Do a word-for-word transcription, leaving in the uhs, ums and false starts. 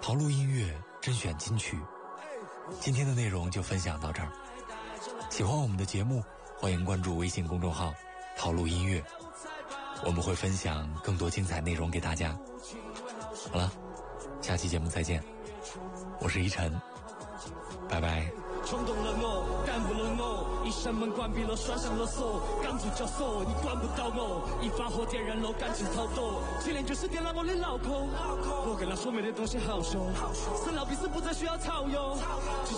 陶录音乐甄选金曲，今天的内容就分享到这儿。喜欢我们的节目，欢迎关注微信公众号陶录音乐，我们会分享更多精彩内容给大家。好了，下期节目再见，我是依晨，拜拜。 冲动了我，耽误了我，一扇门关闭了，拴上了锁，钢铸教唆，你管不到我，一把火点燃了感情超多，七年就是点了我的脑壳，我跟他说没得东西好说，生老病死不再需要草药。